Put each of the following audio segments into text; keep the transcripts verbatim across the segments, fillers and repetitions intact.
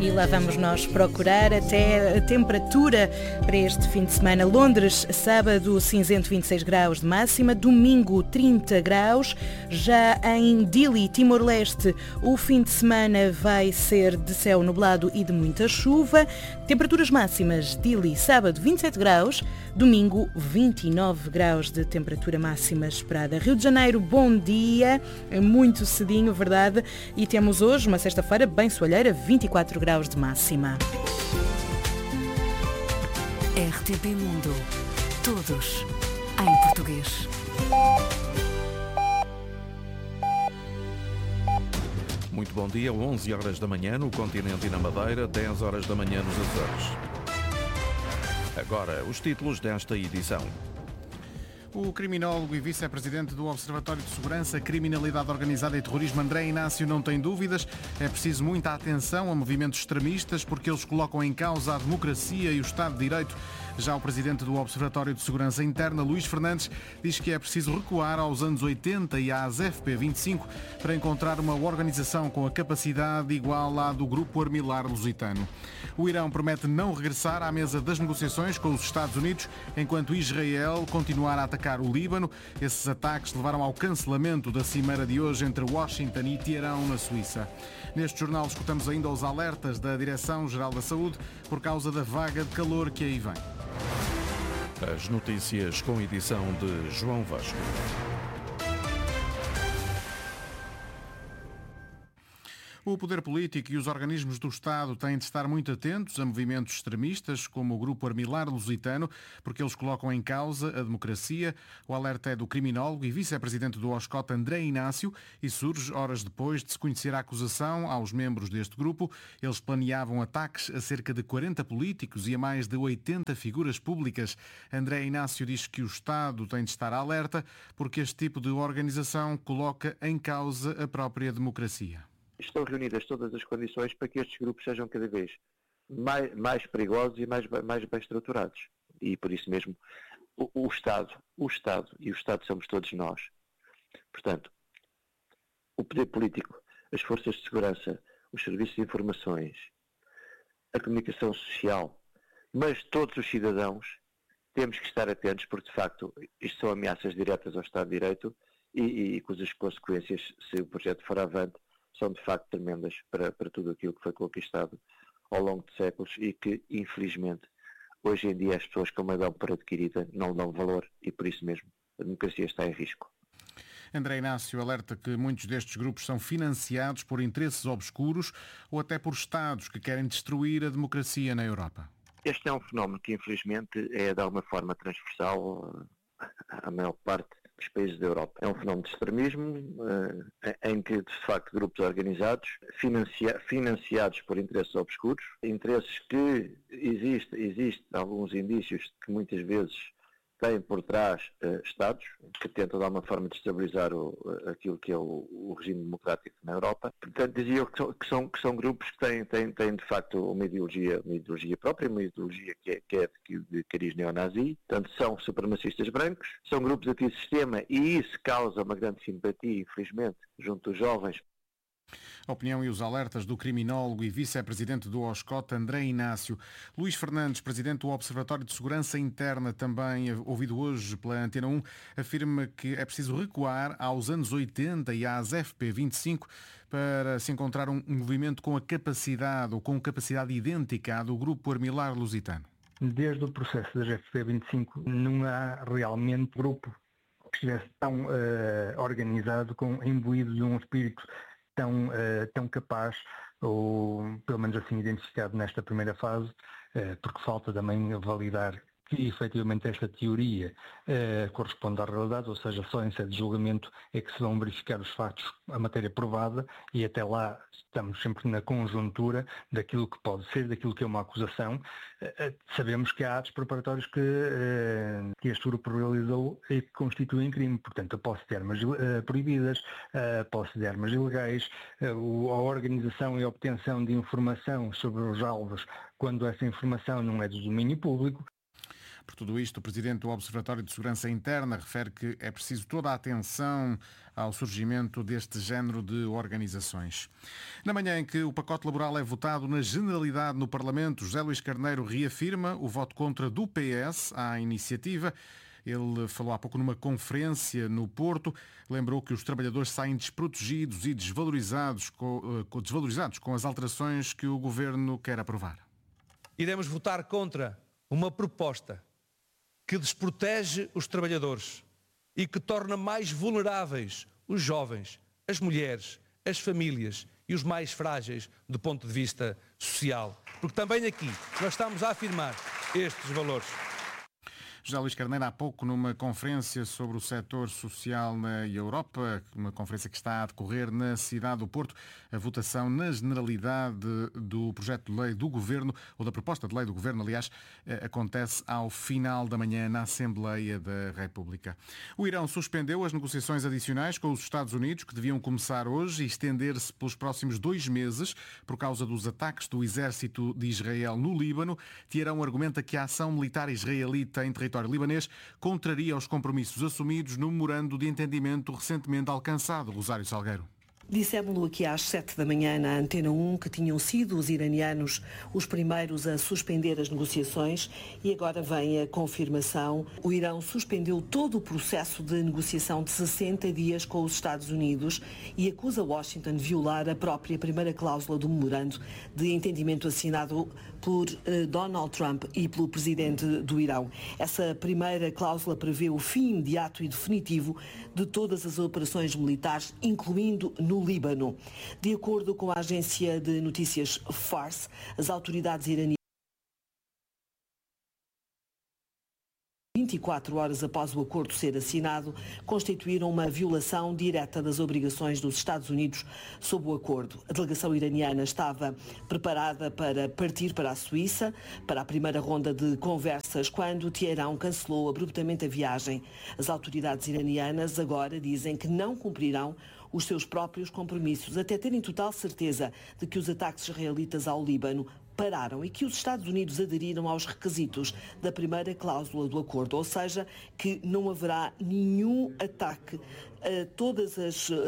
E lá vamos nós procurar até a temperatura para este fim de semana. Londres, sábado, cinzento, vinte e seis graus de máxima. Domingo, trinta graus. Já em Dili, Timor-Leste, o fim de semana vai ser de céu nublado e de muita chuva. Temperaturas máximas, Dili, sábado, vinte e sete graus. Domingo, vinte e nove graus de temperatura máxima esperada. Rio de Janeiro, bom dia. Muito cedinho, verdade. E temos hoje uma sexta-feira bem soalheira, vinte e quatro graus de máxima. R T P Mundo. Todos em português. Muito bom dia, onze horas da manhã no continente e na Madeira, dez horas da manhã nos Açores. Agora, os títulos desta edição. O criminólogo e vice-presidente do Observatório de Segurança, Criminalidade Organizada e Terrorismo, André Inácio, não tem dúvidas. É preciso muita atenção a movimentos extremistas porque eles colocam em causa a democracia e o Estado de Direito. Já o presidente do Observatório de Segurança Interna, Luís Fernandes, diz que é preciso recuar aos anos oitenta e às F P vinte e cinco para encontrar uma organização com a capacidade igual à do Grupo Armilar Lusitano. O Irão promete não regressar à mesa das negociações com os Estados Unidos, enquanto Israel continuar a atacar o Líbano. Esses ataques levaram ao cancelamento da cimeira de hoje entre Washington e Teherão, na Suíça. Neste jornal escutamos ainda os alertas da Direção-Geral da Saúde por causa da vaga de calor que aí vem. As notícias com edição de João Vasco. O poder político e os organismos do Estado têm de estar muito atentos a movimentos extremistas, como o Grupo Armilar Lusitano, porque eles colocam em causa a democracia. O alerta é do criminólogo e vice-presidente do OSCOT, André Inácio, e surge horas depois de se conhecer a acusação aos membros deste grupo. Eles planeavam ataques a cerca de quarenta políticos e a mais de oitenta figuras públicas. André Inácio diz que o Estado tem de estar alerta, porque este tipo de organização coloca em causa a própria democracia. Estão reunidas todas as condições para que estes grupos sejam cada vez mais, mais perigosos e mais, mais bem estruturados. E por isso mesmo o, o Estado, o Estado e o Estado somos todos nós. Portanto, o poder político, as forças de segurança, os serviços de informações, a comunicação social, mas todos os cidadãos temos que estar atentos porque, de facto, isto são ameaças diretas ao Estado de Direito e, e cujas consequências, se o projeto for avante, são de facto tremendas para, para tudo aquilo que foi conquistado ao longo de séculos e que, infelizmente, hoje em dia as pessoas como a dão por adquirida não dão valor e por isso mesmo a democracia está em risco. André Inácio alerta que muitos destes grupos são financiados por interesses obscuros ou até por Estados que querem destruir a democracia na Europa. Este é um fenómeno que infelizmente é de alguma forma transversal à maior parte dos países da Europa. É um fenómeno de extremismo uh, em que, de facto, grupos organizados, financia, financiados por interesses obscuros, interesses que existe, existe alguns indícios de que muitas vezes têm por trás uh, Estados, que tentam de alguma forma destabilizar o, aquilo que é o, o regime democrático na Europa. Portanto, dizia eu que são, que são, que são grupos que têm, têm, têm, de facto, uma ideologia, uma ideologia própria, uma ideologia que é, que é de, de cariz neonazi. Portanto, são supremacistas brancos, são grupos antissistema e isso causa uma grande simpatia, infelizmente, junto dos jovens. A opinião e os alertas do criminólogo e vice-presidente do OSCOT, André Inácio. Luís Fernandes, presidente do Observatório de Segurança Interna, também ouvido hoje pela Antena um, afirma que é preciso recuar aos anos oitenta e às F P vinte e cinco para se encontrar um movimento com a capacidade ou com capacidade idêntica à do Grupo Armilar Lusitano. Desde o processo das F P vinte e cinco não há realmente grupo que estivesse tão uh, organizado, com, imbuído de um espírito tão, uh, tão capaz, ou pelo menos assim identificado nesta primeira fase, uh, porque falta também validar que efetivamente esta teoria uh, corresponde à realidade, ou seja, só em sede de julgamento é que se vão verificar os factos, a matéria provada, e até lá estamos sempre na conjuntura daquilo que pode ser, daquilo que é uma acusação. Uh, sabemos que há atos preparatórios que, uh, que este grupo realizou e que constituem crime, portanto, a posse de armas uh, proibidas, a posse de armas ilegais, uh, a organização e a obtenção de informação sobre os alvos quando essa informação não é do domínio público. Por tudo isto, o presidente do Observatório de Segurança Interna refere que é preciso toda a atenção ao surgimento deste género de organizações. Na manhã em que o pacote laboral é votado na generalidade no Parlamento, José Luís Carneiro reafirma o voto contra do P S à iniciativa. Ele falou há pouco numa conferência no Porto, lembrou que os trabalhadores saem desprotegidos e desvalorizados com, desvalorizados com as alterações que o Governo quer aprovar. Iremos votar contra uma proposta que desprotege os trabalhadores e que torna mais vulneráveis os jovens, as mulheres, as famílias e os mais frágeis do ponto de vista social. Porque também aqui nós estamos a afirmar estes valores. José Luís Carneiro, há pouco, numa conferência sobre o setor social na Europa, uma conferência que está a decorrer na cidade do Porto, a votação na generalidade do projeto de lei do Governo, ou da proposta de lei do Governo, aliás, acontece ao final da manhã na Assembleia da República. O Irão suspendeu as negociações adicionais com os Estados Unidos, que deviam começar hoje e estender-se pelos próximos dois meses, por causa dos ataques do exército de Israel no Líbano. Teherão argumenta que a ação militar israelita em território libanês contraria os compromissos assumidos no memorando de entendimento recentemente alcançado. Rosário Salgueiro. Dissemos-lo aqui às sete da manhã na Antena um que tinham sido os iranianos os primeiros a suspender as negociações e agora vem a confirmação. O Irão suspendeu todo o processo de negociação de sessenta dias com os Estados Unidos e acusa Washington de violar a própria primeira cláusula do memorando de entendimento assinado por uh, Donald Trump e pelo presidente do Irão. Essa primeira cláusula prevê o fim imediato e definitivo de todas as operações militares, incluindo no no Líbano. De acordo com a agência de notícias Fars, as autoridades iranianas, vinte e quatro horas após o acordo ser assinado, constituíram uma violação direta das obrigações dos Estados Unidos sob o acordo. A delegação iraniana estava preparada para partir para a Suíça para a primeira ronda de conversas quando Teherão cancelou abruptamente a viagem. As autoridades iranianas agora dizem que não cumprirão os seus próprios compromissos, até terem total certeza de que os ataques israelitas ao Líbano pararam e que os Estados Unidos aderiram aos requisitos da primeira cláusula do acordo, ou seja, que não haverá nenhum ataque a todas as uh,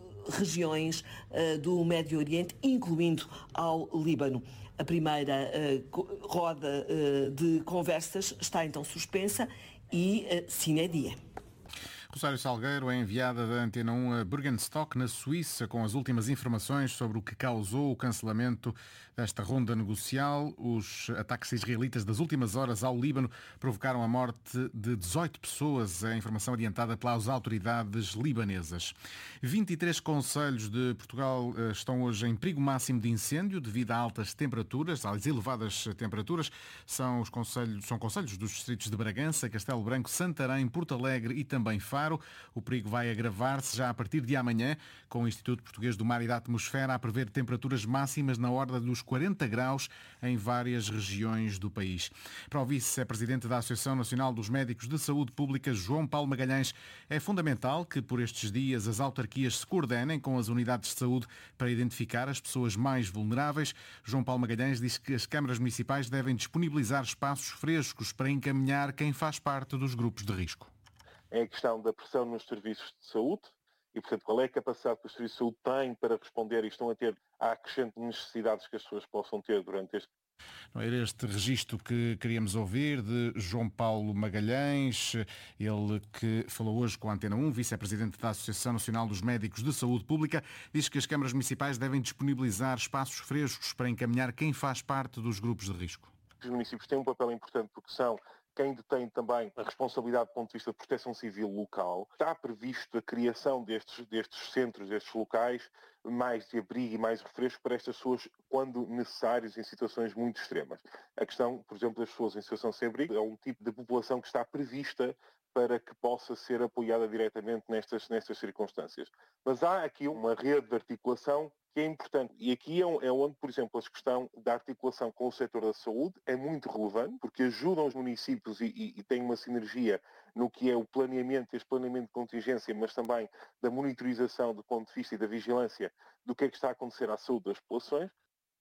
regiões uh, do Médio Oriente, incluindo ao Líbano. A primeira uh, roda uh, de conversas está então suspensa e uh, sine die. Rosário Salgueiro é enviada da Antena um a Bergenstock, na Suíça, com as últimas informações sobre o que causou o cancelamento desta ronda negocial. Os ataques israelitas das últimas horas ao Líbano provocaram a morte de dezoito pessoas, a informação adiantada pelas autoridades libanesas. vinte e três concelhos de Portugal estão hoje em perigo máximo de incêndio devido a altas temperaturas, às elevadas temperaturas. São os concelhos, são concelhos dos distritos de Bragança, Castelo Branco, Santarém, Porto Alegre e também Faro. O perigo vai agravar-se já a partir de amanhã, com o Instituto Português do Mar e da Atmosfera a prever temperaturas máximas na ordem dos quarenta graus em várias regiões do país. Para o vice-presidente da Associação Nacional dos Médicos de Saúde Pública, João Paulo Magalhães, é fundamental que por estes dias as autarquias se coordenem com as unidades de saúde para identificar as pessoas mais vulneráveis. João Paulo Magalhães diz que as câmaras municipais devem disponibilizar espaços frescos para encaminhar quem faz parte dos grupos de risco. É a questão da pressão nos serviços de saúde e, portanto, qual é a capacidade que os serviços de saúde têm para responder e estão a ter à crescente necessidades que as pessoas possam ter durante este. Não era este registro que queríamos ouvir de João Paulo Magalhães, ele que falou hoje com a Antena um, vice-presidente da Associação Nacional dos Médicos de Saúde Pública, diz que as câmaras municipais devem disponibilizar espaços frescos para encaminhar quem faz parte dos grupos de risco. Os municípios têm um papel importante porque são quem detém também a responsabilidade do ponto de vista de proteção civil local. Está previsto a criação destes, destes centros, destes locais, mais de abrigo e mais refresco para estas pessoas quando necessários em situações muito extremas. A questão, por exemplo, das pessoas em situação sem abrigo é um tipo de população que está prevista para que possa ser apoiada diretamente nestas, nestas circunstâncias. Mas há aqui uma rede de articulação que é importante. E aqui é onde, por exemplo, a questão da articulação com o setor da saúde é muito relevante, porque ajudam os municípios e, e, e tem uma sinergia no que é o planeamento, este planeamento de contingência, mas também da monitorização do ponto de vista e da vigilância do que é que está a acontecer à saúde das populações.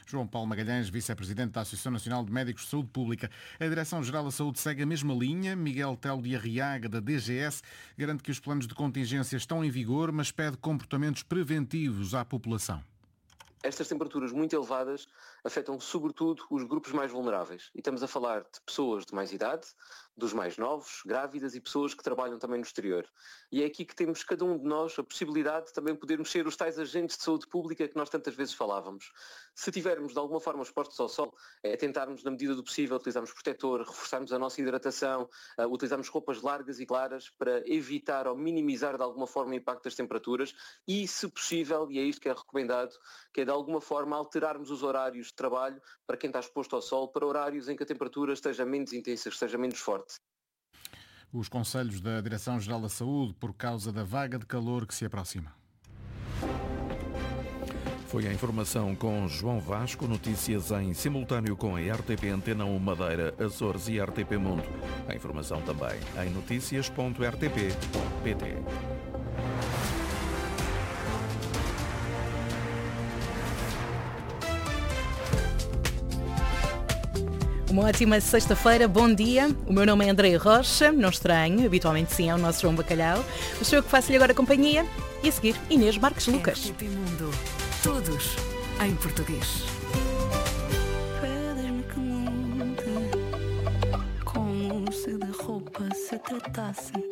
João Paulo Magalhães, vice-presidente da Associação Nacional de Médicos de Saúde Pública. A Direção-Geral da Saúde segue a mesma linha. Miguel Telo de Arriaga, da D G S, garante que os planos de contingência estão em vigor, mas pede comportamentos preventivos à população. Estas temperaturas muito elevadas afetam sobretudo os grupos mais vulneráveis. E estamos a falar de pessoas de mais idade, dos mais novos, grávidas e pessoas que trabalham também no exterior. E é aqui que temos cada um de nós a possibilidade de também podermos ser os tais agentes de saúde pública que nós tantas vezes falávamos. Se tivermos de alguma forma expostos ao sol, é tentarmos na medida do possível utilizarmos protetor, reforçarmos a nossa hidratação, uh, utilizarmos roupas largas e claras para evitar ou minimizar de alguma forma o impacto das temperaturas e, se possível, e é isto que é recomendado, que é de alguma forma alterarmos os horários de trabalho para quem está exposto ao sol, para horários em que a temperatura esteja menos intensa, esteja menos forte. Os conselhos da Direção-Geral da Saúde por causa da vaga de calor que se aproxima. Foi a informação com João Vasco, notícias em simultâneo com a R T P Antena um Madeira, Açores e R T P Mundo. A informação também em notícias ponto r t p ponto p t. Uma ótima sexta-feira, bom dia. O meu nome é Andreia Rocha, não estranho, habitualmente sim, é o nosso João Bacalhau. O senhor que faço-lhe agora companhia e a seguir Inês Marques Lucas. R T P Mundo, todos em português. Pedem-me que mude, como se de roupa se tratasse.